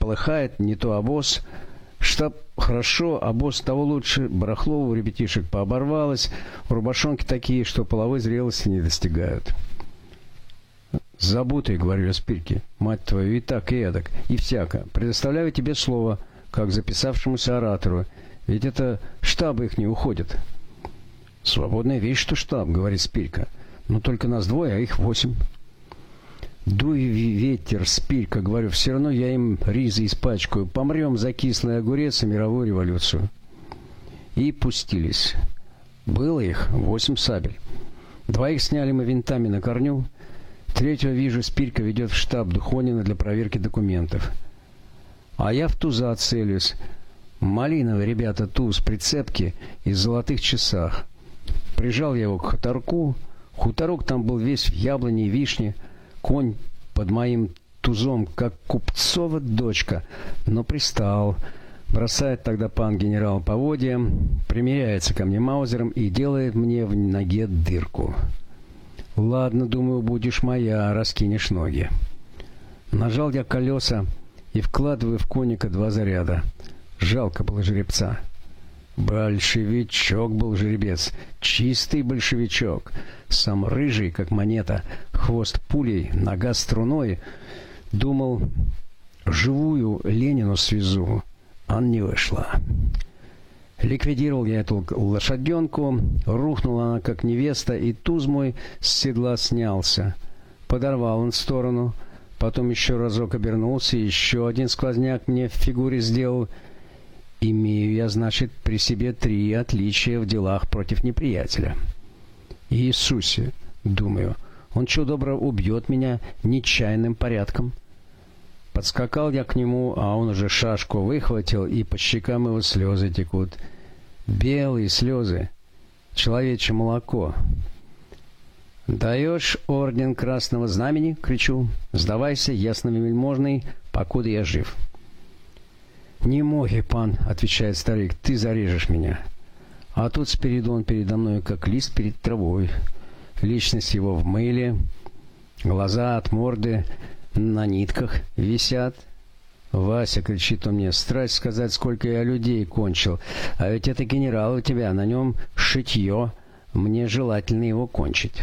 полыхает, не то обоз. Штаб хорошо, обоз того лучше. Барахло у ребятишек пооборвалось. Рубашонки такие, что половой зрелости не достигают. Забутай, говорю я Спирке, мать твою, и так, и эдак, и всяко. Предоставляю тебе слово, как записавшемуся оратору. Ведь это штабы их не уходят. Свободная вещь, что штаб, говорит Спирка. Но только нас двое, а их 8. Дуй ветер, Спирка, говорю, все равно я им ризы испачкаю. Помрем за кислый огурец и мировую революцию. И пустились. Было их 8 сабель. 2 сняли мы винтами на корню. 3-го вижу, Спирка ведет в штаб Духонина для проверки документов. А я в туза целюсь. Малиновый, ребята, туз, прицепки и в золотых часах. Прижал я его к хуторку. Хуторок там был весь в яблоне и вишне. Конь под моим тузом, как купцова дочка, но пристал. Бросает тогда пан генерал поводья, примеряется ко мне маузером и делает мне в ноге дырку. Ладно, думаю, будешь моя, раскинешь ноги. Нажал я колеса и вкладываю в конника 2 заряда. Жалко было жеребца. Большевичок был жеребец, чистый большевичок, сам рыжий, как монета, хвост пулей, нога струной. Думал, живую Ленину свезу, а не вышла. Ликвидировал я эту лошаденку, рухнула она, как невеста, и туз мой с седла снялся. Подорвал он в сторону, потом еще разок обернулся, еще один сквозняк мне в фигуре сделал. Имею я, значит, при себе 3 отличия в делах против неприятеля. Иисусе, думаю, он что добро убьет меня нечаянным порядком. Подскакал я к нему, а он уже шашку выхватил, и по щекам его слезы текут. Белые слезы, человечье молоко. «Даешь орден Красного Знамени?» — кричу. «Сдавайся, ясновельможный, покуда я жив». «Не моги, пан», — отвечает старик, — «ты зарежешь меня». А тут Спиридон передо мной, как лист перед травой. Личность его в мыле, глаза от морды на нитках висят. «Вася», — кричит он мне, — «страсть сказать, сколько я людей кончил. А ведь это генерал у тебя, на нем шитье. Мне желательно его кончить».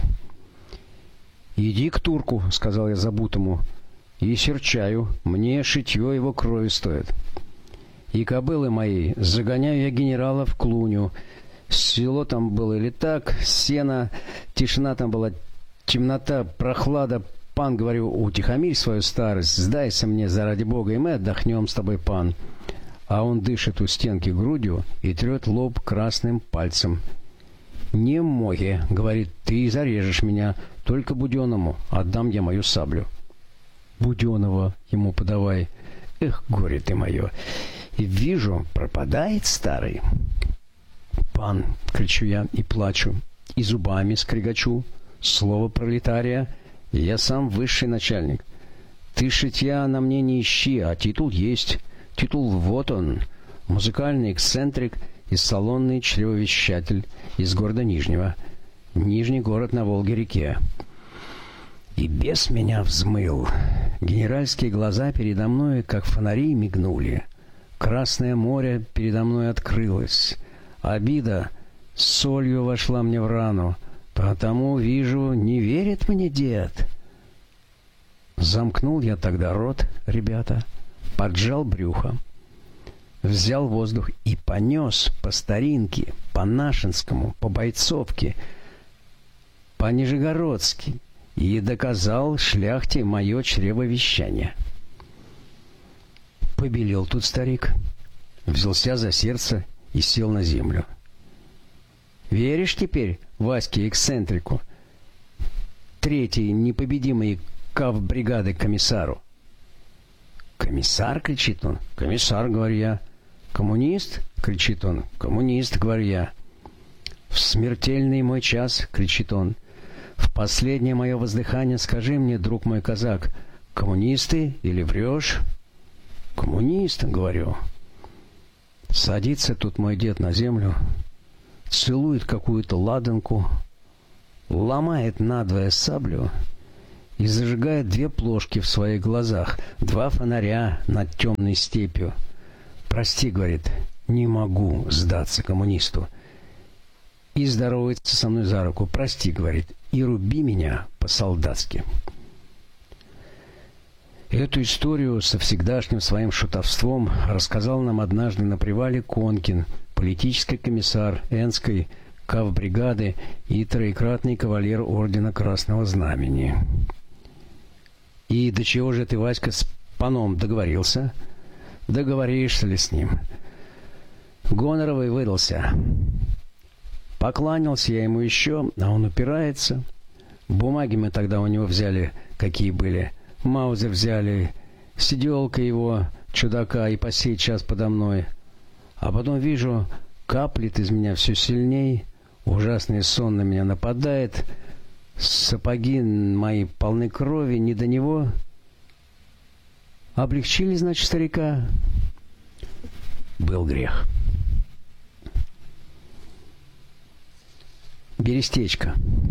«Иди к турку», — сказал я забутому, — «и серчаю. Мне шитье его крови стоит. И кобылы моей загоняю я генерала в клуню. Село там было или так, сено, тишина там была, темнота, прохлада. Пан, говорю, утихомирь свою старость, сдайся мне заради Бога, и мы отдохнем с тобой, пан». А он дышит у стенки грудью и трет лоб красным пальцем. «Не моги», — говорит, — «ты зарежешь меня, только Буденному отдам я мою саблю». «Буденного ему подавай». Эх, горе ты мое. И вижу, пропадает старый. «Пан», — кричу я и плачу, и зубами скрегочу. Слово пролетария, я сам высший начальник. Ты шитья на мне не ищи, а титул есть. Титул вот он. Музыкальный эксцентрик и салонный чревовещатель из города Нижнего. Нижний город на Волге-реке. И бес меня взмыл. Генеральские глаза передо мной, как фонари, мигнули. Красное море передо мной открылось. Обида солью вошла мне в рану. Потому, вижу, не верит мне дед. Замкнул я тогда рот, ребята, поджал брюхо, взял воздух и понес по старинке, по-нашинскому, по-бойцовски, по-нижегородски, и доказал шляхте мое чревовещание. Побелел тут старик, взялся за сердце и сел на землю. «Веришь теперь Ваське эксцентрику, 3-й непобедимой кавбригады комиссару?» «Комиссар?» — кричит он. «Комиссар», — говорю я. «Коммунист?» — кричит он. «Коммунист», — говорю я. «В смертельный мой час», — кричит он, — «в последнее мое воздыхание скажи мне, друг мой казак, коммунисты или врешь?» «Коммунист», — говорю. Садится тут мой дед на землю, целует какую-то ладанку, ломает надвое саблю и зажигает 2 плошки в своих глазах, 2 фонаря над темной степью. «Прости, — говорит, — не могу сдаться коммунисту». И здоровается со мной за руку. «Прости, — говорит, — и руби меня по-солдатски». Эту историю со всегдашним своим шутовством рассказал нам однажды на привале Конкин, политический комиссар Энской кавбригады и троекратный кавалер ордена Красного Знамени. «И до чего же ты, Васька, с паном договорился? Договоришься ли с ним? Гоноровый выдался. Покланялся я ему еще, а он упирается. Бумаги мы тогда у него взяли, какие были. Маузер взяли, сиделка его, чудака, и по сей час подо мной. А потом вижу, каплет из меня все сильней, ужасный сон на меня нападает, сапоги мои полны крови, не до него. Облегчили, значит, старика? Был грех». Берестечко.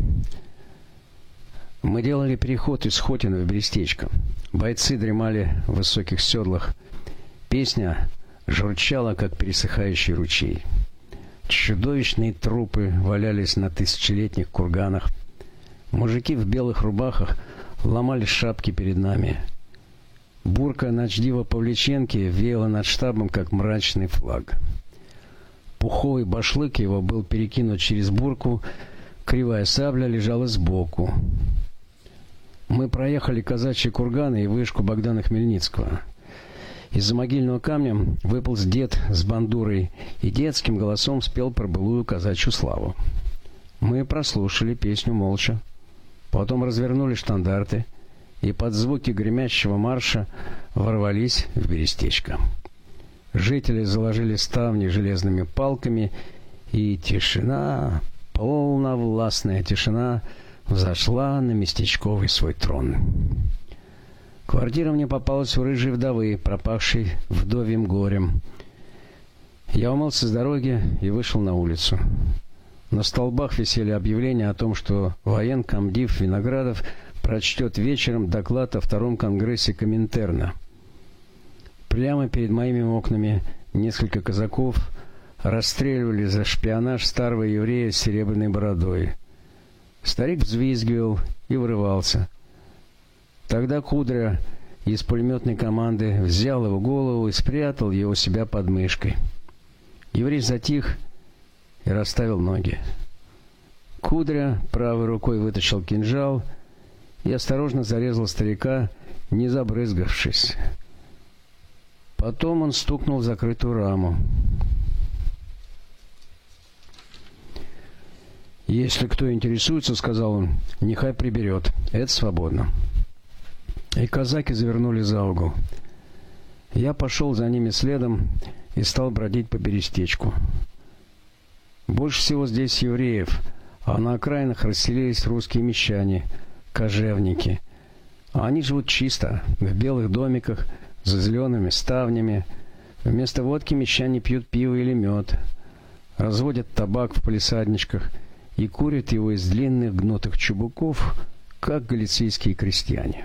Мы делали переход из Хотина в Берестечко. Бойцы дремали в высоких седлах. Песня журчала, как пересыхающий ручей. Чудовищные трупы валялись на тысячелетних курганах. Мужики в белых рубахах ломали шапки перед нами. Бурка начдива Павличенки веяла над штабом, как мрачный флаг. Пуховый башлык его был перекинут через бурку, кривая сабля лежала сбоку. Мы проехали казачьи курганы и вышку Богдана Хмельницкого. Из-за могильного камня выполз дед с бандурой и детским голосом спел про былую казачью славу. Мы прослушали песню молча, потом развернули штандарты и под звуки гремящего марша ворвались в Берестечко. Жители заложили ставни железными палками, и тишина, полновластная тишина, взошла на местечковый свой трон. Квартира мне попалась у рыжей вдовы, пропавшей вдовьим горем. Я умылся с дороги и вышел на улицу. На столбах висели объявления о том, что военкомдив Виноградов прочтет вечером доклад о втором конгрессе Коминтерна. Прямо перед моими окнами несколько казаков расстреливали за шпионаж старого еврея с серебряной бородой. Старик взвизгивал и вырывался. Тогда Кудря из пулеметной команды взял его голову и спрятал его у себя под мышкой. Еврей затих и расставил ноги. Кудря правой рукой вытащил кинжал и осторожно зарезал старика, не забрызгавшись. Потом он стукнул в закрытую раму. «Если кто интересуется, — сказал он, — нехай приберет. Это свободно». И казаки завернули за угол. Я пошел за ними следом и стал бродить по Берестечку. Больше всего здесь евреев, а на окраинах расселились русские мещане, кожевники. А они живут чисто, в белых домиках, за зелеными ставнями. Вместо водки мещане пьют пиво или мед, разводят табак в палисадничках и курят его из длинных гнутых чубуков, как галицийские крестьяне.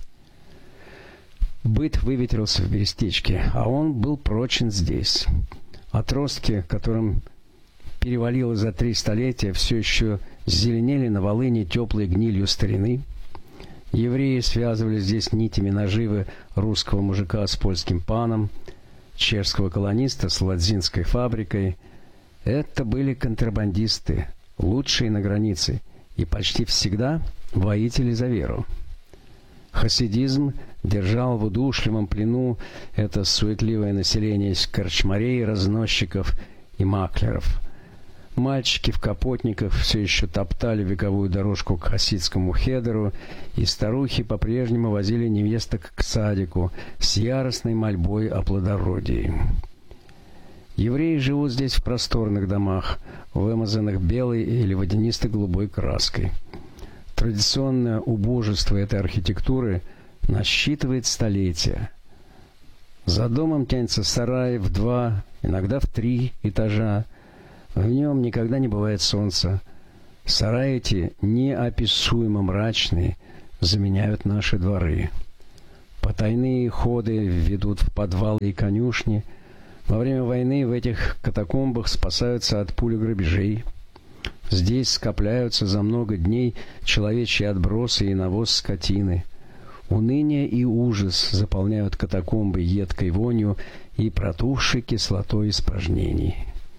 Быт выветрился в Берестечке, а он был прочен здесь. Отростки, которым перевалило за 3 столетия, все еще зеленели на Волыни теплой гнилью старины. Евреи связывали здесь нитями наживы русского мужика с польским паном, чешского колониста с ладзинской фабрикой. Это были контрабандисты, лучшие на границе, и почти всегда воители за веру. Хасидизм держал в удушливом плену это суетливое население корчмарей, разносчиков и маклеров. Мальчики в капотниках все еще топтали вековую дорожку к хасидскому хедеру, и старухи по-прежнему возили невесток к садику с яростной мольбой о плодородии. Евреи живут здесь в просторных домах, вымазанных белой или водянисто-голубой краской. Традиционное убожество этой архитектуры насчитывает столетия. За домом тянется сарай в 2, иногда в 3 этажа. В нем никогда не бывает солнца. Сараи эти неописуемо мрачные, заменяют наши дворы. Потайные ходы ведут в подвалы и конюшни. Во время войны в этих катакомбах спасаются от пуль и грабежей. Здесь скопляются за много дней человечьи отбросы и навоз скотины. Уныние и ужас заполняют катакомбы едкой вонью и протухшей кислотой испражнений.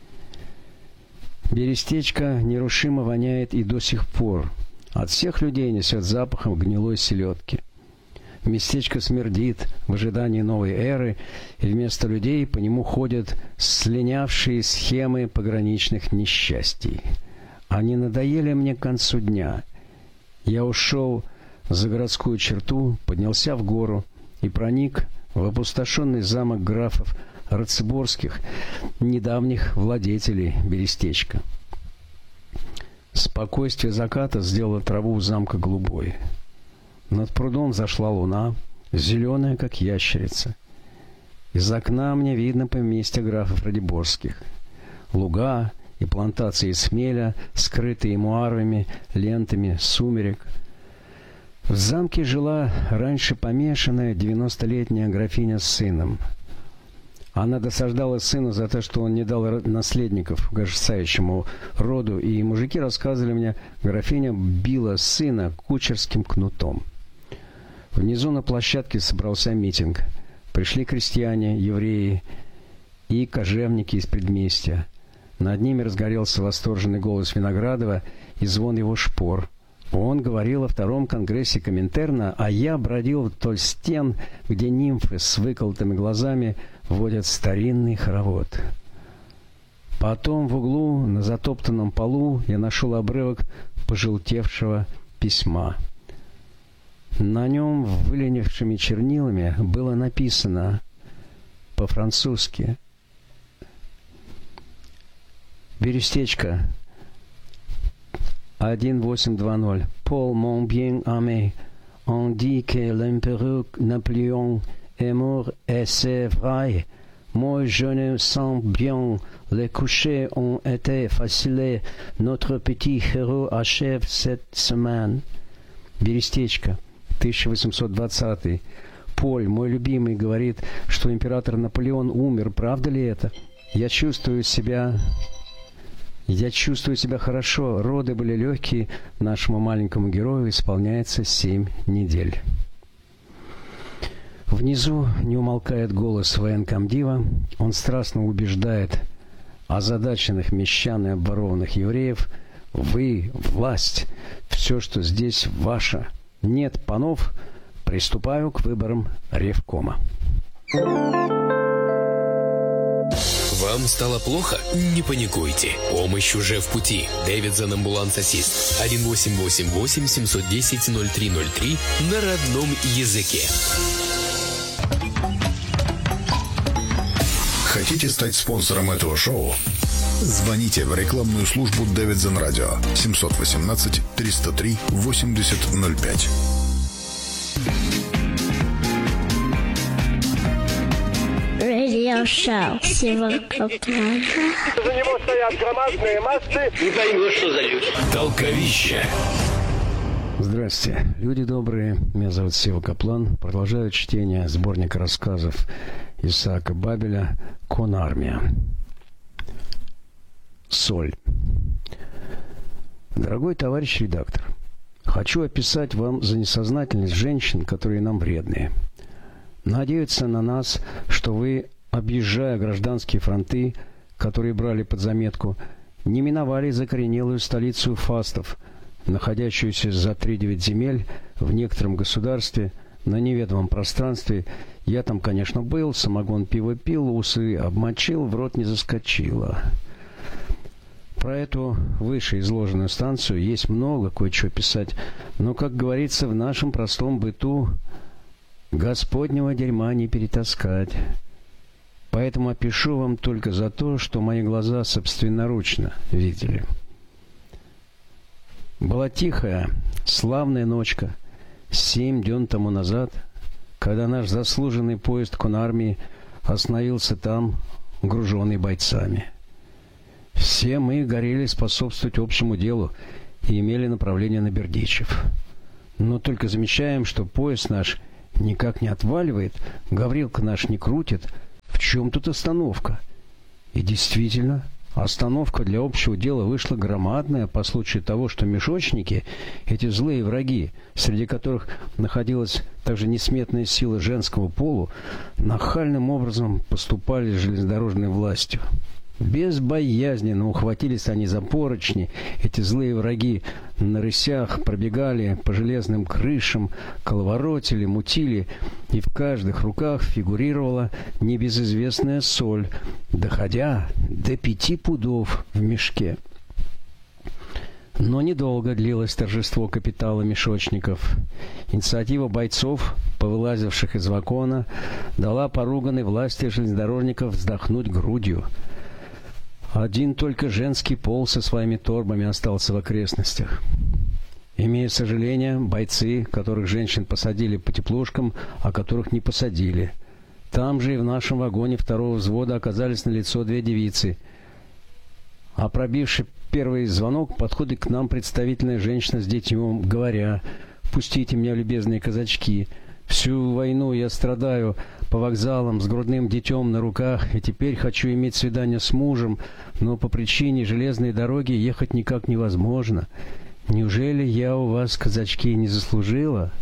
Берестечко нерушимо воняет и до сих пор. От всех людей несет запахом гнилой селедки. Местечко смердит в ожидании новой эры, и вместо людей по нему ходят слинявшие схемы пограничных несчастий. Они надоели мне к концу дня. Я ушел за городскую черту, поднялся в гору и проник в опустошенный замок графов Рацеборских, недавних владетелей Берестечка. Спокойствие заката сделало траву у замка голубой. Над прудом зашла луна, зеленая, как ящерица. Из окна мне видно поместье графов Радиборских. Луга и плантации смеля, скрытые муарами, лентами сумерек. В замке жила раньше помешанная 90-летняя графиня с сыном. Она досаждала сыну за то, что он не дал наследников угождающему роду, и мужики рассказывали мне, графиня била сына кучерским кнутом. Внизу на площадке собрался митинг. Пришли крестьяне, евреи и кожевники из предместья. Над ними разгорелся восторженный голос Виноградова и звон его шпор. Он говорил о втором конгрессе Коминтерна, а я бродил вдоль стен, где нимфы с выколотыми глазами водят старинный хоровод. Потом в углу на затоптанном полу я нашел обрывок пожелтевшего письма. На нем выленившими чернилами было написано по-французски: «Берестечко, 1820. Paul, mon bien-aimé, on dit que l'empereur Napoléon est mort et c'est vrai. Moi, je ne sens bien. Les couchers ont été facilés. Notre petit héros achève cette semaine». Берестечко, 1820. Поль, мой любимый, говорит, что император Наполеон умер. Правда ли это? Я чувствую себя хорошо. Роды были легкие. Нашему маленькому герою исполняется 7 недель. Внизу не умолкает голос военкомдива. Он страстно убеждает озадаченных мещан и обворованных евреев: вы, власть, все, что здесь, ваше. Нет панов, приступаю к выборам ревкома. Вам стало плохо? Не паникуйте. Помощь уже в пути. Дэвидсон Амбуланс Ассист. 1-888-710-0303 на родном языке. Хотите стать спонсором этого шоу? Звоните в рекламную службу Дэвидсон Радио 718-303-8005. Радиошоу Севастополь. За него стоят громадные массы. Не поймешь, что за люди. Толковище. Здравствуйте, люди добрые. Меня зовут Сева Каплан. Продолжаю чтение сборника рассказов Исаака Бабеля «Конармия». Соль. Дорогой товарищ редактор, хочу описать вам за несознательность женщин, которые нам вредные. Надеются на нас, что вы, объезжая гражданские фронты, которые брали под заметку, не миновали закоренелую столицу фастов, находящуюся за 3-9 земель в некотором государстве на неведомом пространстве. Я там, конечно, был, самогон пиво пил, усы обмочил, в рот не заскочило. Про эту вышеизложенную станцию есть много кое-чего писать, но, как говорится, в нашем простом быту Господнего дерьма не перетаскать. Поэтому опишу вам только за то, что мои глаза собственноручно видели. Была тихая, славная ночка 7 дён тому назад, когда наш заслуженный поезд конармии остановился там, груженный бойцами. Все мы горели способствовать общему делу и имели направление на Бердичев. Но только замечаем, что поезд наш никак не отваливает, Гаврилка наш не крутит. В чем тут остановка? И действительно, остановка для общего дела вышла громадная по случаю того, что мешочники, эти злые враги, среди которых находилась также несметная сила женского полу, нахальным образом поступали с железнодорожной властью. Безбоязненно ухватились они за поручни, эти злые враги на рысях пробегали по железным крышам, коловоротили, мутили, и в каждых руках фигурировала небезызвестная соль, доходя до 5 пудов в мешке. Но недолго длилось торжество капитала мешочников. Инициатива бойцов, повылазивших из вагона, дала поруганной власти железнодорожников вздохнуть грудью. Один только женский пол со своими торбами остался в окрестностях. Имея сожаление, бойцы, которых женщин посадили по теплушкам, а которых не посадили. Там же и в нашем вагоне второго взвода оказались налицо 2 девицы. А пробивший первый звонок, подходит к нам представительная женщина с детьми, говоря: «Пустите меня, любезные казачки. Всю войну я страдаю по вокзалам с грудным детем на руках, и теперь хочу иметь свидание с мужем, но по причине железной дороги ехать никак невозможно. Неужели я у вас, казачки, не заслужила?»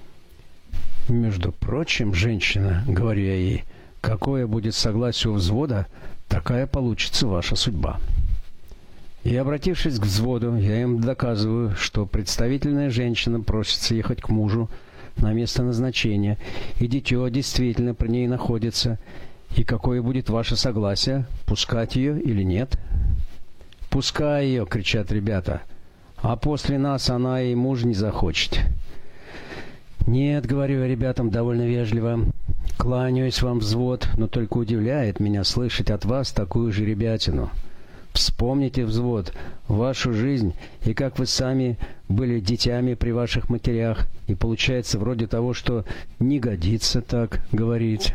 «Между прочим, женщина, — говорю я ей, — какое будет согласие у взвода, такая получится ваша судьба». И, обратившись к взводу, я им доказываю, что представительная женщина просится ехать к мужу на место назначения, и дитё действительно при ней находится, и какое будет ваше согласие, пускать ее или нет? «Пускай ее!» — кричат ребята. «А после нас она и муж не захочет». «Нет, — говорю я ребятам довольно вежливо, — кланяюсь вам, взвод, но только удивляет меня слышать от вас такую же ребятину. Вспомните, взвод, вашу жизнь, и как вы сами были детьми при ваших матерях, и получается вроде того, что не годится так говорить».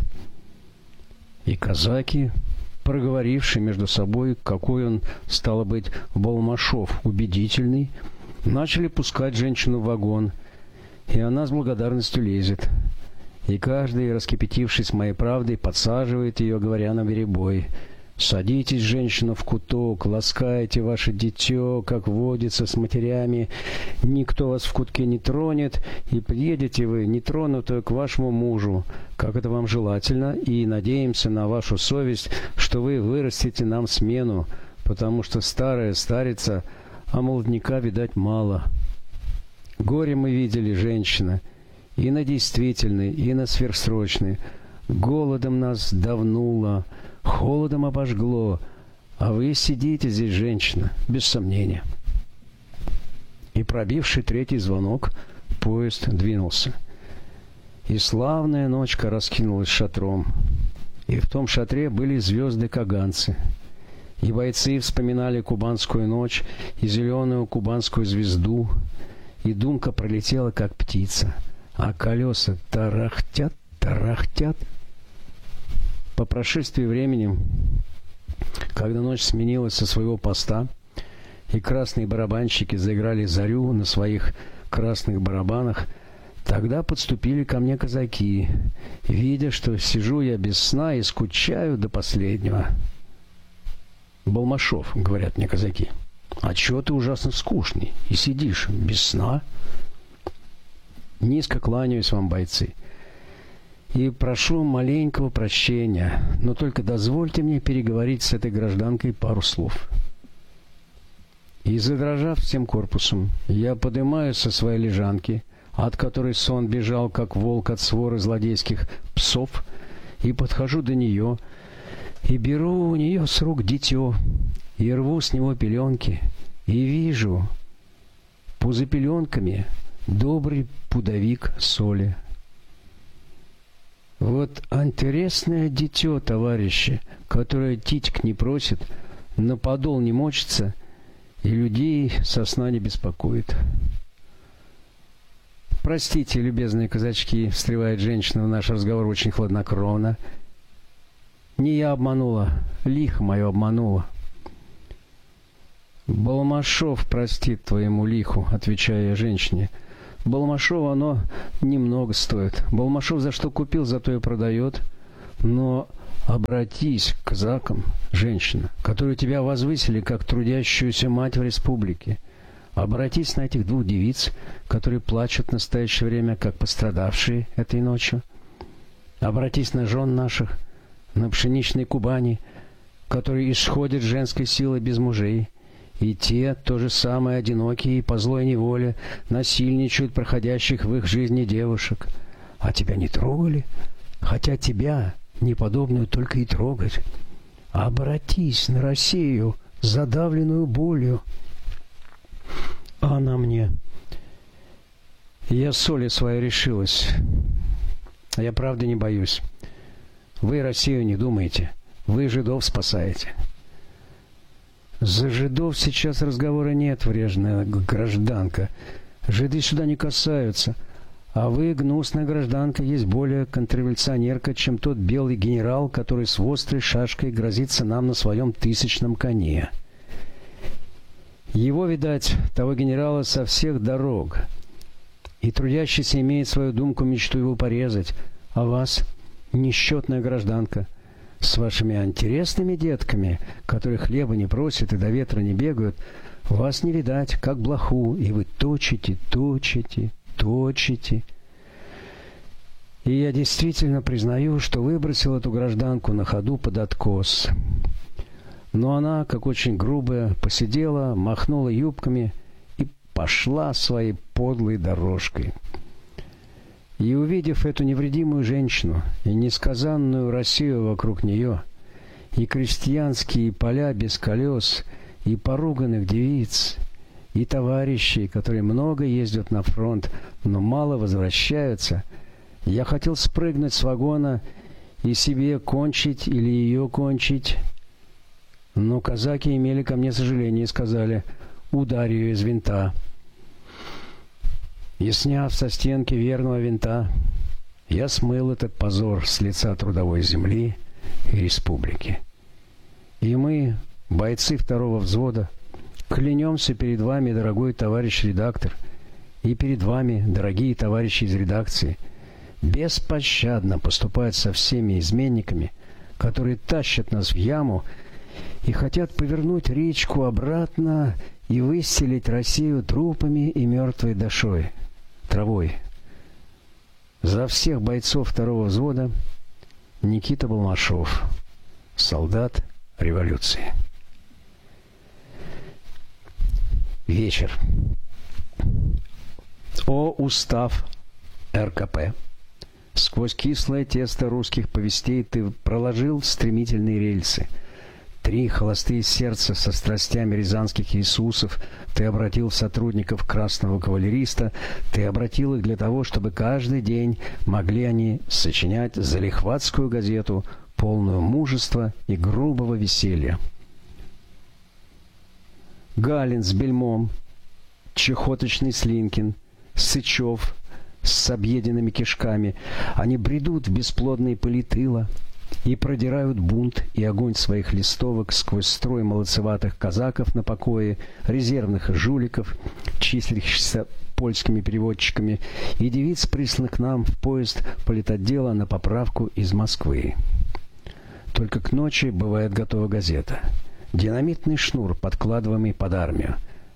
И казаки, проговорившие между собой, какой он, стало быть, Балмашов убедительный, начали пускать женщину в вагон, и она с благодарностью лезет. И каждый, раскипятившись моей правдой, подсаживает ее, говоря наперебой: «Садитесь, женщина, в куток, ласкайте ваше дитё, как водится, с матерями. Никто вас в кутке не тронет, и приедете вы нетронутую к вашему мужу, как это вам желательно, и надеемся на вашу совесть, что вы вырастите нам смену, потому что старая старится, а молодняка, видать, мало». Горе мы видели, женщина, и на действительный, и на сверхсрочный. Голодом нас давнуло, холодом обожгло, а вы сидите здесь, женщина, без сомнения. И, пробивший 3-й звонок, поезд двинулся. И славная ночка раскинулась шатром. И в том шатре были звезды-каганцы. И бойцы вспоминали кубанскую ночь и зеленую кубанскую звезду. И думка пролетела, как птица, а колеса тарахтят, тарахтят. По прошествии времени, когда ночь сменилась со своего поста, и красные барабанщики заиграли зарю на своих красных барабанах, тогда подступили ко мне казаки, видя, что сижу я без сна и скучаю до последнего. «Балмашов, — говорят мне казаки, — а чего ты ужасно скучный и сидишь без сна?» Низко кланяюсь вам, бойцы, и прошу маленького прощения, но только дозвольте мне переговорить с этой гражданкой пару слов. И, задрожав всем корпусом, я поднимаюсь со своей лежанки, от которой сон бежал, как волк от своры злодейских псов, и подхожу до нее, и беру у нее с рук дитё, и рву с него пеленки, и вижу поза пеленками добрый пудовик соли. Вот интересное дитё, товарищи, которое титик не просит, на подол не мочится и людей со сна не беспокоит. «Простите, любезные казачки, — встревает женщина в наш разговор очень хладнокровно, — не я обманула, лихо мое обманула». «Балмашов простит твоему лиху, — отвечаю я женщине, — Балмашову оно немного стоит. Балмашов за что купил, зато и продает. Но обратись к казакам, женщина, которые тебя возвысили как трудящуюся мать в республике. Обратись на этих двух девиц, которые плачут в настоящее время, как пострадавшие этой ночью. Обратись на жен наших, на пшеничной Кубани, которые исходят женской силой без мужей. И те, то же самое, одинокие и по злой неволе, насильничают проходящих в их жизни девушек. А тебя не трогали? Хотя тебя, неподобную, только и трогать. Обратись на Россию, задавленную болью. А она мне: я соли своей решилась. Я правда не боюсь. Вы Россию не думаете. Вы жидов спасаете. За жидов сейчас разговора нет, врежная гражданка. Жиды сюда не касаются. А вы, гнусная гражданка, есть более контрреволюционерка, чем тот белый генерал, который с острой шашкой грозится нам на своем 1000-м коне. Его, видать, того генерала со всех дорог. И трудящийся имеет свою думку, мечту его порезать. А вас, несчетная гражданка, с вашими интересными детками, которые хлеба не просят и до ветра не бегают, вас не видать, как блоху, и вы точите. И я действительно признаю, что выбросил эту гражданку на ходу под откос. Но она, как очень грубая, посидела, махнула юбками и пошла своей подлой дорожкой. И, увидев эту невредимую женщину и несказанную Россию вокруг нее, и крестьянские поля без колес, и поруганных девиц, и товарищей, которые много ездят на фронт, но мало возвращаются, я хотел спрыгнуть с вагона и себе кончить или ее кончить. Но казаки имели ко мне сожаление и сказали: ударь ее из винта. И, сняв со стенки верного винта, я смыл этот позор с лица трудовой земли и республики. И мы, бойцы 2-го взвода, клянемся перед вами, дорогой товарищ редактор, и перед вами, дорогие товарищи из редакции, беспощадно поступать со всеми изменниками, которые тащат нас в яму и хотят повернуть речку обратно и выстелить Россию трупами и мертвой травой. За всех бойцов 2-го взвода Никита Балмашов, солдат революции. Вечер. О, устав РКП! Сквозь кислое тесто русских повестей ты проложил стремительные рельсы. 3 холостые сердца со страстями рязанских Иисусов ты обратил в сотрудников Красного кавалериста, ты обратил их для того, чтобы каждый день могли они сочинять залихватскую газету, полную мужества и грубого веселья. Галин с бельмом, чехоточный Слинкин, Сычев с объеденными кишками, они бредут в бесплодные пыли тыла и продирают бунт и огонь своих листовок сквозь строй молодцеватых казаков на покое, резервных жуликов, числящихся польскими переводчиками, и девиц, присланных к нам в поезд политотдела на поправку из Москвы. Только к ночи бывает готова газета. Динамитный шнур, подкладываемый под армию.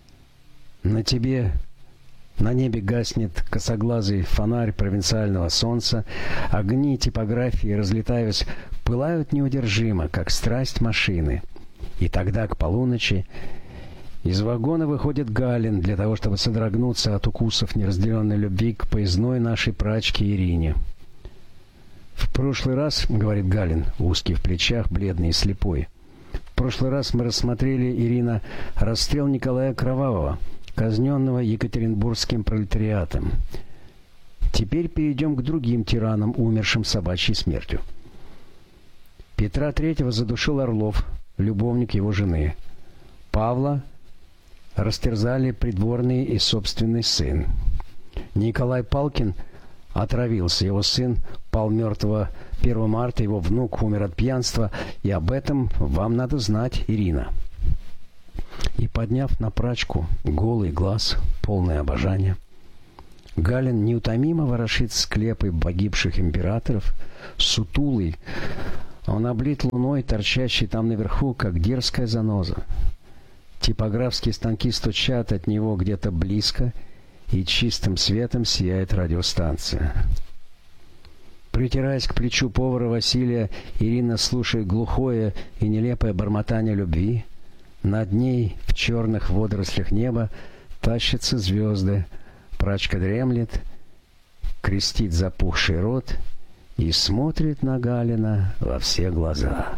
На небе гаснет косоглазый фонарь провинциального солнца, огни типографии, разлетаясь, пылают неудержимо, как страсть машины. И тогда, к полуночи, из вагона выходит Галин для того, чтобы содрогнуться от укусов неразделенной любви к поездной нашей прачке Ирине. «В прошлый раз, — говорит Галин, узкий в плечах, бледный и слепой, — в прошлый раз мы рассмотрели, Ирина, расстрел Николая Кровавого, казненного Екатеринбургским пролетариатом. Теперь перейдем к другим тиранам, умершим собачьей смертью. Петра III задушил Орлов, любовник его жены. Павла растерзали придворный и собственный сын. Николай Палкин отравился, его сын пал мертвого 1 марта, его внук умер от пьянства, и об этом вам надо знать, Ирина». И, подняв на прачку голый глаз, полное обожание, Галин неутомимо ворошит склепы погибших императоров, сутулый. Он облит луной, торчащий там наверху, как дерзкая заноза. Типографские станки стучат от него где-то близко, и чистым светом сияет радиостанция. Притираясь к плечу повара Василия, Ирина слушает глухое и нелепое бормотание любви. Над ней в черных водорослях неба тащатся звезды. Прачка дремлет, крестит запухший рот и смотрит на Галина во все глаза.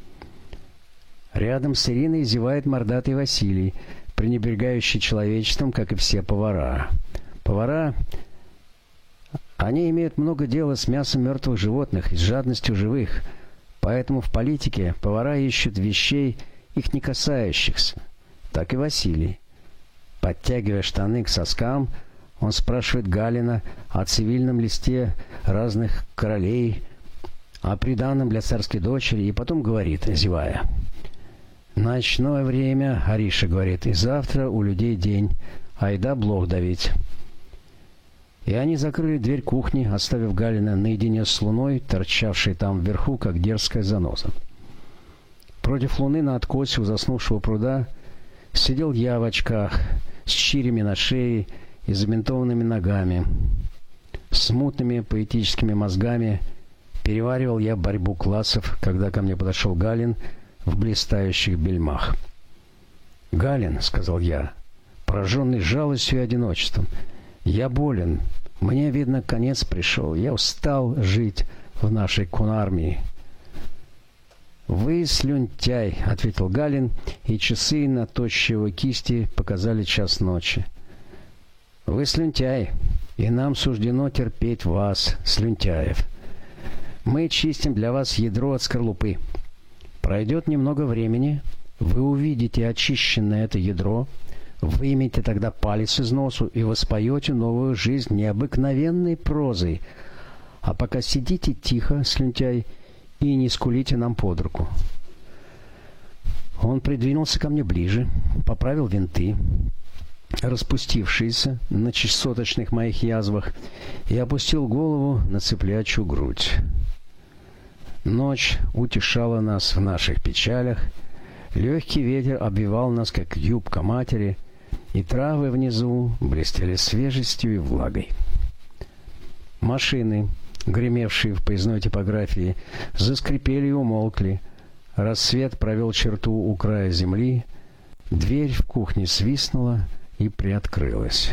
Рядом с Ириной зевает мордатый Василий, пренебрегающий человечеством, как и все повара. Повара, они имеют много дела с мясом мертвых животных и с жадностью живых, поэтому в политике повара ищут вещей, их не касающихся. Так и Василий. Подтягивая штаны к соскам, он спрашивает Галина о цивильном листе разных королей, о приданом для царской дочери, и потом говорит, зевая: «Ночное время, Ариша говорит, и завтра у людей день, айда блох давить». И они закрыли дверь кухни, оставив Галина наедине с луной, торчавшей там вверху, как дерзкая заноза. Против луны на откосе у заснувшего пруда сидел я в очках, с чирями на шее и забинтованными ногами. С мутными поэтическими мозгами переваривал я борьбу классов, когда ко мне подошел Галин в блистающих бельмах. «Галин», — сказал я, пораженный жалостью и одиночеством, — «я болен. Мне, видно, конец пришел. Я устал жить в нашей конармии». «Вы слюнтяй», — ответил Галин, и часы на тощей его кисти показали час ночи. «Вы слюнтяй, и нам суждено терпеть вас, слюнтяев. Мы чистим для вас ядро от скорлупы. Пройдет немного времени, вы увидите очищенное это ядро, вымете тогда палец из носу и воспоете новую жизнь необыкновенной прозой. А пока сидите тихо, слюнтяй, и не скулите нам под руку». Он придвинулся ко мне ближе, поправил винты, распустившиеся на чесоточных моих язвах, и опустил голову на цыплячью грудь. Ночь утешала нас в наших печалях, легкий ветер обвивал нас, как юбка матери, и травы внизу блестели свежестью и влагой. Машины, гремевшие в поездной типографии, заскрипели и умолкли. Рассвет провел черту у края земли. Дверь в кухне свистнула и приоткрылась.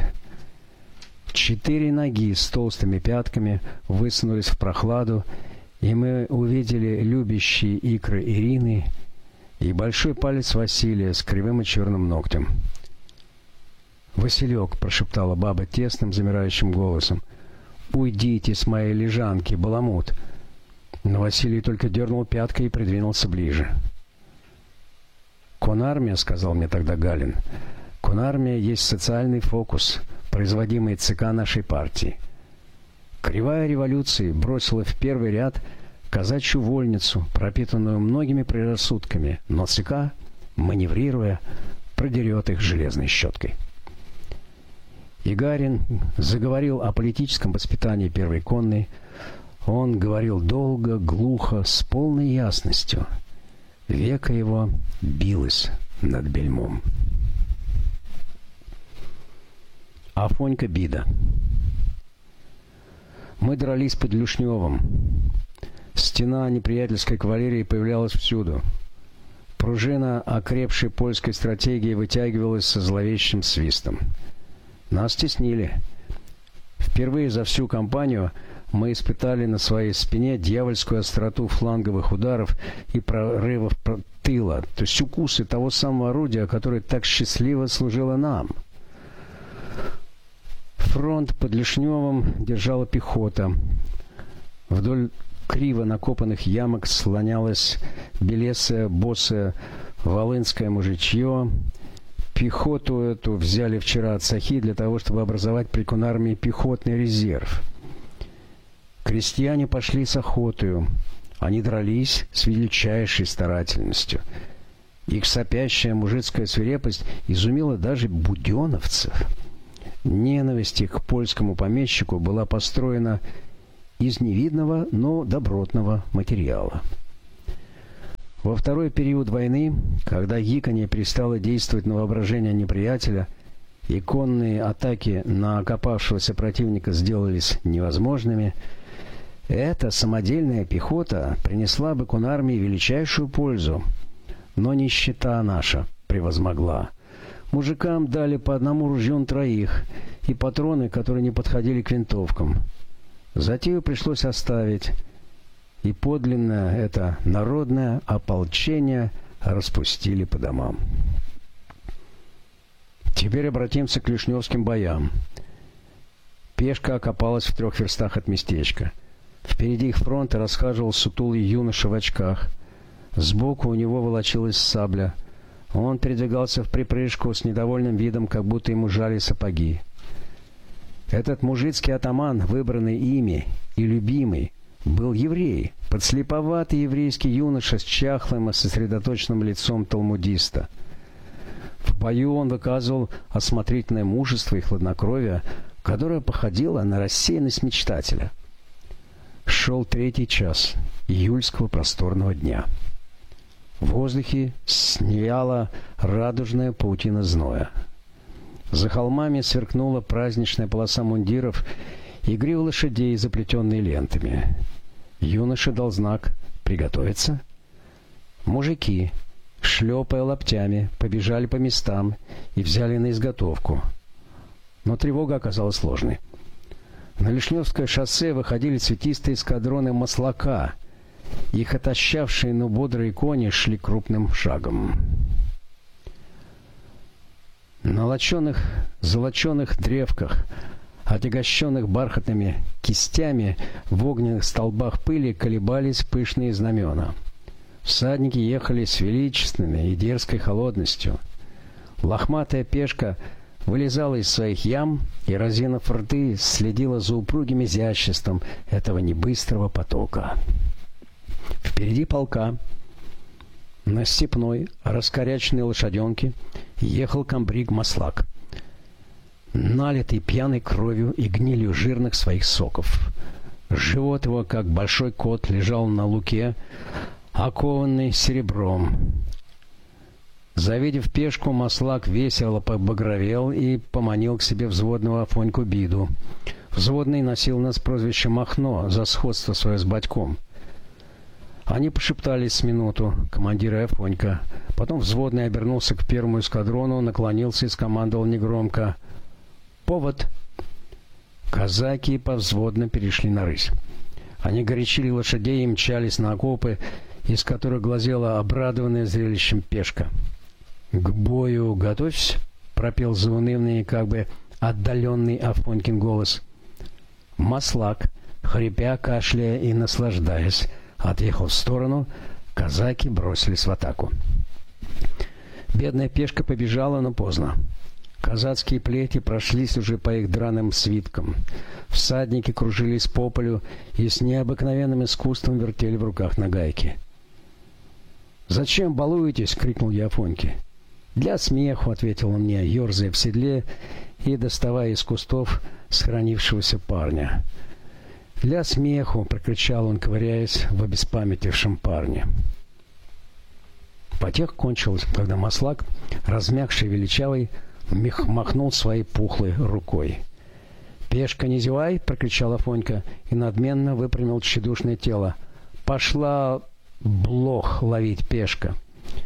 4 ноги с толстыми пятками высунулись в прохладу, и мы увидели любящие икры Ирины и большой палец Василия с кривым и черным ногтем. «Василек», — прошептала баба тесным, замирающим голосом, — «уйдите с моей лежанки, баламут». Но Василий только дернул пяткой и придвинулся ближе. «Конармия», — сказал мне тогда Галин, — «конармия есть социальный фокус, производимый ЦК нашей партии. Кривая революции бросила в первый ряд казачью вольницу, пропитанную многими предрассудками, но ЦК, маневрируя, продерет их железной щеткой». И Гарин заговорил о политическом воспитании первой конной. Он говорил долго, глухо, с полной ясностью. Веко его билось над бельмом. Афонька Бида. Мы дрались под Люшневым. Стена неприятельской кавалерии появлялась всюду. Пружина окрепшей польской стратегии вытягивалась со зловещим свистом. Нас теснили. Впервые за всю кампанию мы испытали на своей спине дьявольскую остроту фланговых ударов и прорывов тыла, то есть укусы того самого орудия, которое так счастливо служило нам. Фронт под Лишневым держала пехота. Вдоль криво накопанных ямок слонялось белесое, босое волынское мужичье. Пехоту эту взяли вчера от Сахи для того, чтобы образовать при конармии пехотный резерв. Крестьяне пошли с охотою. Они дрались с величайшей старательностью. Их сопящая мужицкая свирепость изумила даже буденовцев. ненависти к польскому помещику была построена из невидного, но добротного материала. Во второй период войны, когда гиканье перестало действовать на воображение неприятеля, и конные атаки на окопавшегося противника сделались невозможными, эта самодельная пехота принесла бы конармии величайшую пользу. Но нищета наша превозмогла. Мужикам дали по одному ружью на троих и патроны, которые не подходили к винтовкам. Затею пришлось оставить, и подлинно это народное ополчение распустили по домам. Теперь обратимся к лишневским боям. Пешка окопалась в 3 верстах от местечка. Впереди их фронта расхаживал сутулый юноша в очках. Сбоку у него волочилась сабля. Он передвигался вприпрыжку с недовольным видом, как будто ему жали сапоги. Этот мужицкий атаман, выбранный ими и любимый, был еврей, подслеповатый еврейский юноша с чахлым и сосредоточенным лицом талмудиста. В бою он выказывал осмотрительное мужество и хладнокровие, которое походило на рассеянность мечтателя. Шел 3-й час июльского просторного дня. В воздухе сияла радужная паутина зноя. За холмами сверкнула праздничная полоса мундиров и гривы лошадей, заплетенные лентами. Юноша дал знак «приготовиться». Мужики, шлепая локтями, побежали по местам и взяли на изготовку. Но тревога оказалась сложной. На Лишневское шоссе выходили цветистые эскадроны маслака. Их отощавшие, но бодрые кони шли крупным шагом. На золоченых древках, отягощенных бархатными кистями, в огненных столбах пыли колебались пышные знамена. Всадники ехали с величественной и дерзкой холодностью. Лохматая пешка вылезала из своих ям и, разинув рты, следила за упругим изяществом этого небыстрого потока. Впереди полка, на степной, раскоряченной лошаденке, ехал комбриг Маслак, налитый пьяной кровью и гнилью жирных своих соков. Живот его, как большой кот, лежал на луке, окованный серебром. Завидев пешку, Маслак весело побагровел и поманил к себе взводного Афоньку Биду. Взводный носил у нас прозвище Махно за сходство свое с батьком. Они пошептались с минуту, командир и Афонька. Потом взводный обернулся к первому эскадрону, наклонился и скомандовал негромко: «Повод!» Казаки повзводно перешли на рысь. Они горячили лошадей и мчались на окопы, из которых глазела обрадованная зрелищем пешка. «К бою готовься!» — пропел заунывный, как бы отдаленный Афонькин голос. Маслак, хрипя, кашляя и наслаждаясь, отъехал в сторону. Казаки бросились в атаку. Бедная пешка побежала, но поздно. Казацкие плети прошлись уже по их драным свиткам. Всадники кружились по полю и с необыкновенным искусством вертели в руках нагайки. «Зачем балуетесь?» — крикнул я Афоньке. «Для смеху», — ответил он мне, ерзая в седле и доставая из кустов сохранившегося парня. «Для смеху!» — прокричал он, ковыряясь в обеспамятившем парне. Потеха кончилась, когда Маслак, размягший величавый, махнул своей пухлой рукой. «Пешка, не зевай!» — прокричал Афонька и надменно выпрямил тщедушное тело. «Пошла блох ловить, пешка!»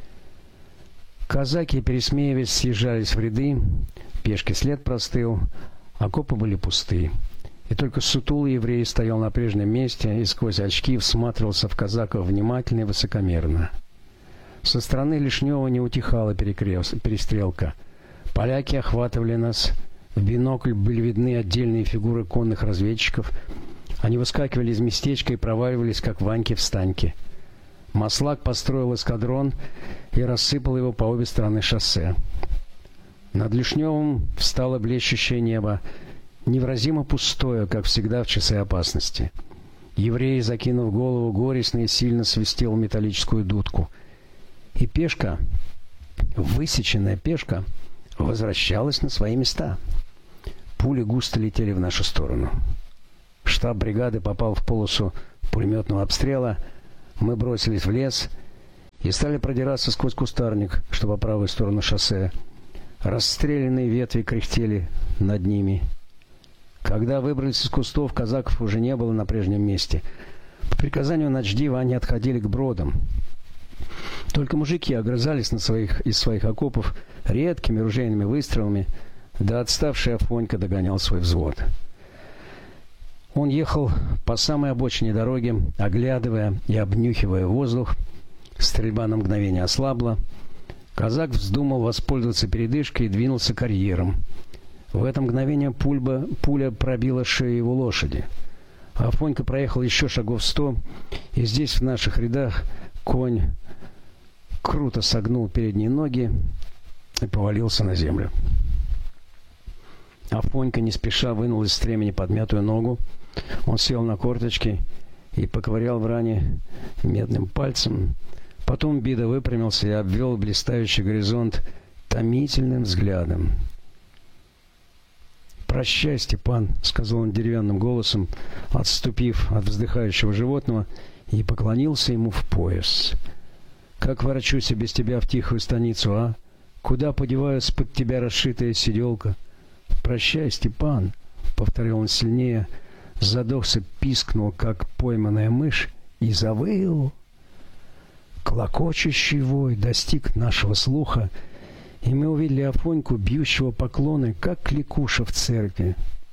Казаки, пересмеиваясь, съезжались в ряды. Пешке след простыл, окопы были пусты. И только сутулый еврей стоял на прежнем месте и сквозь очки всматривался в казаков внимательно и высокомерно. Со стороны Лишнева не утихала перестрелка. Поляки охватывали нас. В бинокль были видны отдельные фигуры конных разведчиков. Они выскакивали из местечка и проваливались, как ваньки-встаньки. Маслак построил эскадрон и рассыпал его по обе стороны шоссе. Над Лишневым встало блещущее небо, невыразимо пустое, как всегда в часы опасности. Еврей, закинув голову, горестно и сильно свистел металлическую дудку. И пешка, высеченная пешка, возвращалась на свои места. Пули густо летели в нашу сторону. Штаб бригады попал в полосу пулеметного обстрела. Мы бросились в лес и стали продираться сквозь кустарник, что по правую сторону шоссе. Расстрелянные ветви кряхтели над ними. Когда выбрались из кустов, казаков уже не было на прежнем месте. По приказанию начдива они отходили к бродам. Только мужики огрызались из своих окопов редкими ружейными выстрелами, да отставший Афонька догонял свой взвод. Он ехал по самой обочине дороги, оглядывая и обнюхивая воздух. Стрельба на мгновение ослабла. Казак вздумал воспользоваться передышкой и двинулся карьером. В это мгновение пуля пробила шею его лошади. Афонька проехал еще шагов 100, и здесь в наших рядах конь круто согнул передние ноги и повалился на землю. Афонька не спеша вынул из стремени подмятую ногу. Он сел на корточки и поковырял в ране медным пальцем. Потом Бида выпрямился и обвел блистающий горизонт томительным взглядом. «Прощай, Степан», — сказал он деревянным голосом, отступив от вздыхающего животного, и поклонился ему в пояс. «Как ворочусь я без тебя в тихую станицу, а? Куда подеваюсь под тебя расшитая сиделка?» «Прощай, Степан», — повторил он сильнее, задохся, пискнул, как пойманная мышь, и завыл. Клокочущий вой достиг нашего слуха, и мы увидели Афоньку, бьющего поклоны, как кликуша в церкви.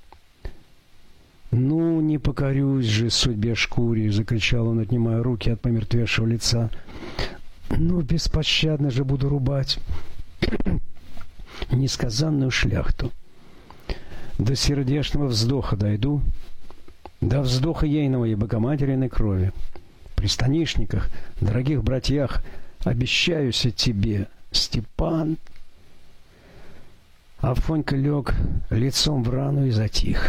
«Ну, не покорюсь же судьбе шкуре!» — закричал он, отнимая руки от помертвевшего лица. «Ну, беспощадно же буду рубать несказанную шляхту. До сердечного вздоха дойду, до вздоха ейного и богоматериной крови. При станишниках, дорогих братьях, обещаюся тебе, Степан». Афонька лег лицом в рану и затих.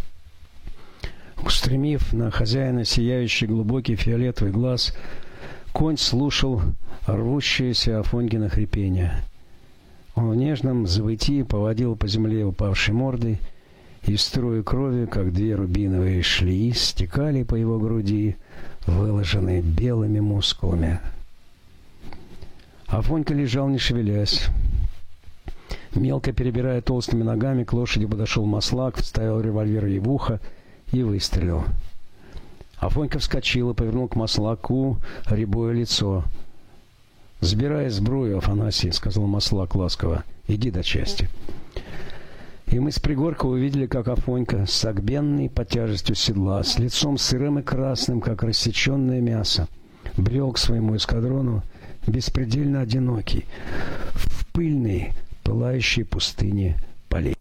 Устремив на хозяина сияющий глубокий фиолетовый глаз, конь слушал рвущееся Афонькино хрипение. Он в нежном завытии поводил по земле упавшей мордой, и струи крови, как две рубиновые шлеи, стекали по его груди, выложенные белыми мускулами. Афонька лежал, не шевелясь. Мелко перебирая толстыми ногами, к лошади подошел Маслак, вставил револьвер ей в ухо и выстрелил. Афонька вскочил и повернул к Маслаку рябое лицо. «Сбирай сбрую, Афанасий», — сказал Маслак ласково. «Иди до части». И мы с пригорка увидели, как Афонька, согбенный под тяжестью седла, с лицом сырым и красным, как рассеченное мясо, брел к своему эскадрону, беспредельно одинокий, в пыльной, пылающей пустыне полей.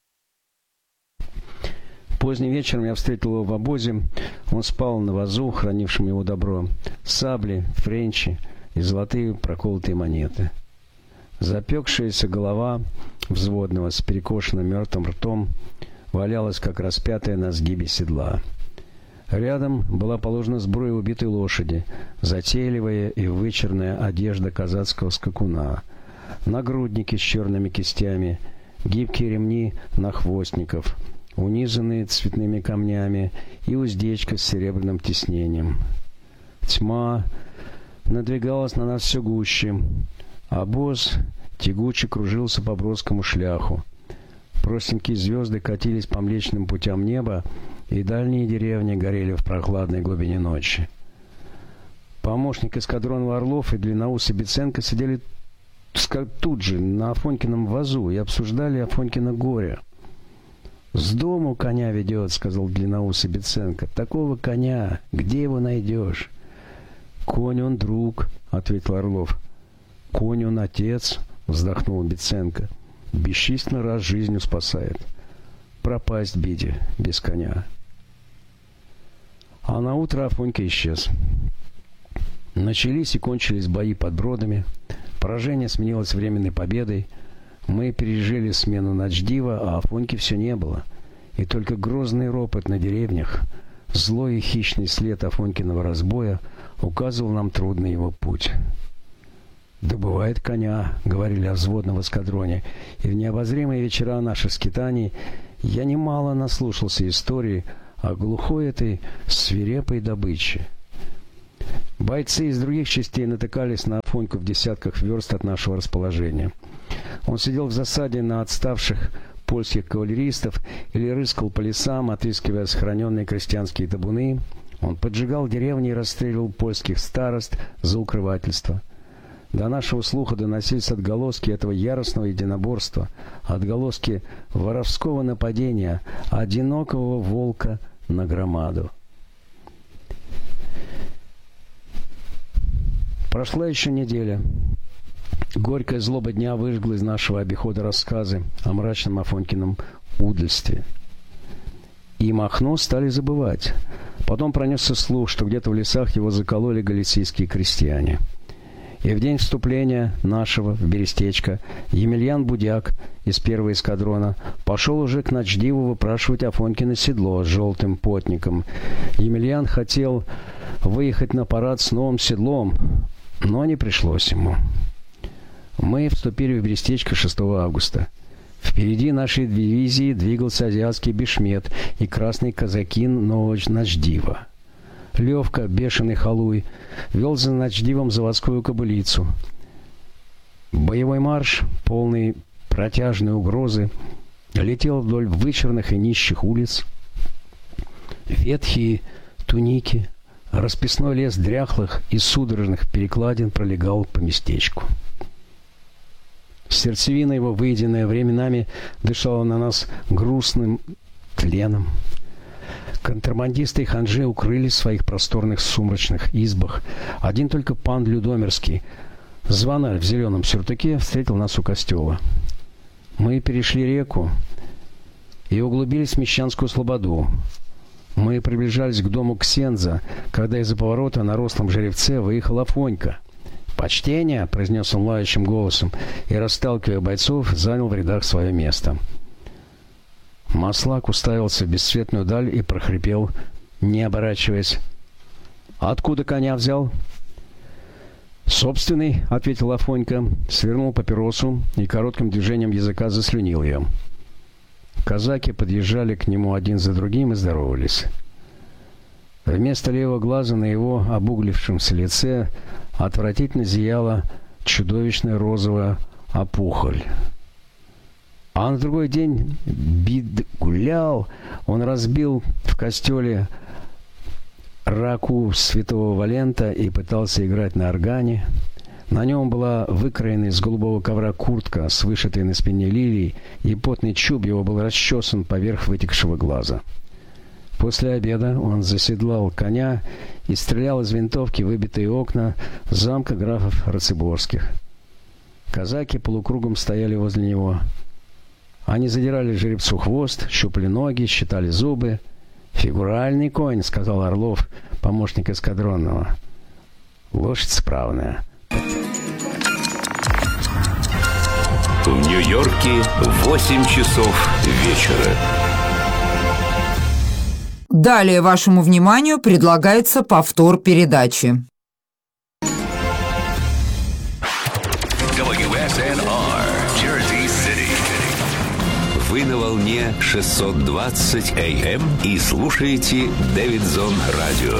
Поздним вечером я встретил его в обозе. Он спал на вазу, хранившем его добро, сабли, френчи и золотые проколотые монеты. Запекшаяся голова взводного с перекошенным мертвым ртом валялась, как распятая на сгибе седла. Рядом была положена сбруя убитой лошади, затейливая и вычурная одежда казацкого скакуна, нагрудники с черными кистями, гибкие ремни нахвостников, унизанные цветными камнями, и уздечка с серебряным тиснением. Тьма надвигалась на нас все гуще. Обоз тягуче кружился по броскому шляху. Простенькие звезды катились по млечным путям неба, и дальние деревни горели в прохладной глубине ночи. Помощник эскадрона Орлов и длинноусый Биценко сидели тут же, на Афонькином вазу, и обсуждали Афонькино горе. «С дому коня ведет», — сказал длинноусый Биценко. «Такого коня, где его найдешь?» «Конь он друг», — ответил Орлов. «Конь он отец», — вздохнул Биценко. «Бесчисленно раз жизнью спасает. Пропасть биде без коня». А на утро Афонька исчез. Начались и кончились бои под Бродами. Поражение сменилось временной победой. Мы пережили смену начдива, а Афоньки все не было. И только грозный ропот на деревнях, злой и хищный след Афонькиного разбоя указывал нам трудный его путь. «Добывает коня», — говорили о взводном эскадроне, и в необозримые вечера наших скитаний я немало наслушался истории о глухой этой свирепой добыче. Бойцы из других частей натыкались на Афоньку в десятках верст от нашего расположения. Он сидел в засаде на отставших польских кавалеристов или рыскал по лесам, отыскивая сохраненные крестьянские табуны. Он поджигал деревни и расстреливал польских старост за укрывательство. До нашего слуха доносились отголоски этого яростного единоборства, отголоски воровского нападения одинокого волка на громаду. Прошла еще неделя. Горькая злоба дня выжгла из нашего обихода рассказы о мрачном Афонькином удальстве. И Махно стали забывать. Потом пронесся слух, что где-то в лесах его закололи галицийские крестьяне. И в день вступления нашего в Берестечко Емельян Будяк из первого эскадрона пошел уже к Ночдиву выпрашивать Афонькино седло с желтым потником. Емельян хотел выехать на парад с новым седлом, но не пришлось ему. Мы вступили в Берестечко 6 августа. Впереди нашей дивизии двигался азиатский бешмет и красный казакин нового Ночдива. Левка, бешеный халуй, вел за Ночдивом заводскую кобылицу. Боевой марш, полный протяжной угрозы, летел вдоль вычурных и нищих улиц. Ветхие туники, расписной лес дряхлых и судорожных перекладин пролегал по местечку. Сердцевина его, выеденная временами, дышала на нас грустным тленом. Контрабандисты и ханжи укрылись в своих просторных сумрачных избах. Один только пан Людомирский, звонарь в зеленом сюртуке, встретил нас у костела. Мы перешли реку и углубились в Мещанскую слободу. Мы приближались к дому ксенза, когда из-за поворота на рослом жеребце выехал Афонька. «Почтение!» — произнес он лающим голосом и, расталкивая бойцов, занял в рядах свое место. Маслак уставился в бесцветную даль и прохрипел, не оборачиваясь: «Откуда коня взял?» «Собственный», — ответил Афонька, свернул папиросу и коротким движением языка заслюнил ее. Казаки подъезжали к нему один за другим и здоровались. Вместо левого глаза на его обуглившемся лице отвратительно зияла чудовищная розовая опухоль. А на другой день бит гулял, он разбил в костеле раку святого Валента и пытался играть на органе. На нем была выкроена из голубого ковра куртка с вышитой на спине лилией, и потный чуб его был расчесан поверх вытекшего глаза. После обеда он заседлал коня и стрелял из винтовки в выбитые окна замка графов Рацеборских. Казаки полукругом стояли возле него. Они задирали жеребцу хвост, щупали ноги, считали зубы. «Фигуральный конь», — сказал Орлов, помощник эскадронного. «Лошадь справная». В Нью-Йорке 8 часов вечера. Далее вашему вниманию предлагается повтор передачи. WSNR, Jersey City. Вы на волне 620 AM и слушаете Дэвидсон Радио.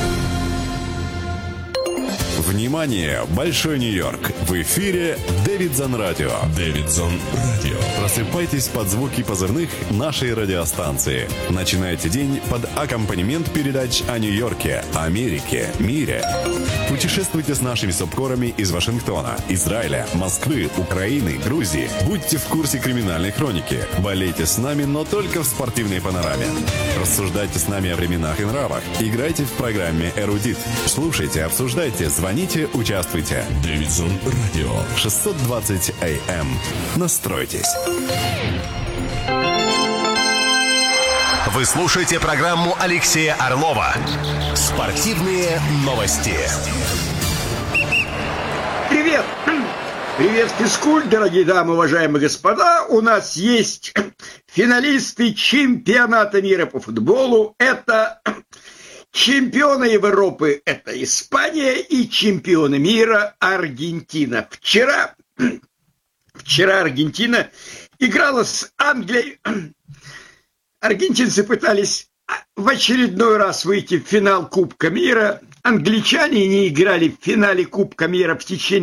Внимание! Большой Нью-Йорк! В эфире Дэвидсон Радио. Дэвидсон Радио. Просыпайтесь под звуки позывных нашей радиостанции. Начинайте день под аккомпанемент передач о Нью-Йорке, Америке, мире. Путешествуйте с нашими субкорами из Вашингтона, Израиля, Москвы, Украины, Грузии. Будьте в курсе криминальной хроники. Болейте с нами, но только в спортивной панораме. Рассуждайте с нами о временах и нравах. Играйте в программе «Эрудит». Слушайте, обсуждайте, звоните, участвуйте. Дэвидсон Радио. 620 AM. Настройтесь. Вы слушаете программу Алексея Орлова «Спортивные новости». Привет! Привет, физкульт, дорогие дамы, уважаемые господа. У нас есть финалисты чемпионата мира по футболу. Это чемпионы Европы, это Испания, и чемпионы мира Аргентина. Вчера Аргентина играла с Англией. Аргентинцы пытались в очередной раз выйти в финал Кубка мира. Англичане не играли в финале Кубка мира в течение